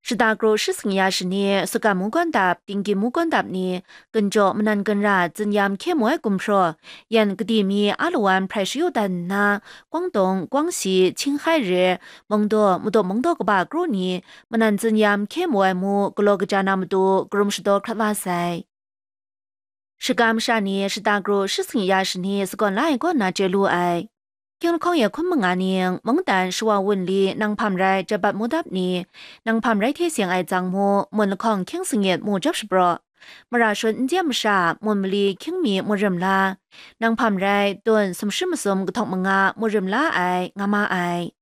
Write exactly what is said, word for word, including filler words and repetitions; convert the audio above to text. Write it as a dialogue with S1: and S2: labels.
S1: 是大grow是生涯是呢，是干木管达，定给木管达呢，跟着么难跟ra怎样看莫爱工说，沿个地米阿鲁湾派是有单呐，广东、广西、青海日，蒙多木多蒙多个把 grow 呢，么难怎样看莫爱木，个罗个家那么多，个么是多克瓦塞。是干啥呢？是大grow是生涯是呢，是个哪一个拿着路爱？ยังคงอยากคุ้มงานเนียงมองแต่ชัววุ่นลีนางพามไรจะบัดมูดับนี้นางพามไรเทเสียงไอจังมูมนของเคียงสิงเงียมูจับสบรอมราชนเจียมชามนมลีเคียงมีมูริมลานางพามไรต้นสมชื่อมสมกทองมังงามูริมลาไองามาไอ